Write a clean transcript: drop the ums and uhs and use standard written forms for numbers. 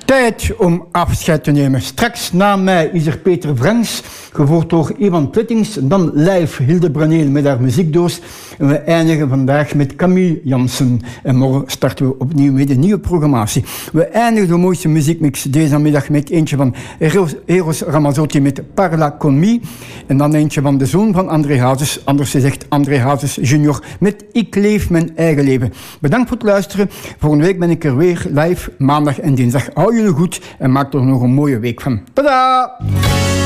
Tijd om afscheid te nemen. Straks na mij is er Peter Vrangs, gevolgd door Ivan Plittings. Dan live Hilde Braneel met haar muziekdoos. En we eindigen vandaag met Camille Jansen. En morgen starten we opnieuw met een nieuwe programmatie. We eindigen de mooiste muziekmix deze middag met eentje van Eros Ramazzotti met Parla Con Me. En dan eentje van de zoon van André Hazes, anders gezegd André Hazes junior, met Ik leef mijn eigen leven. Bedankt voor het luisteren. Volgende week ben ik er weer live, maandag en dinsdag. Hou jullie goed en maak er nog een mooie week van. Tada!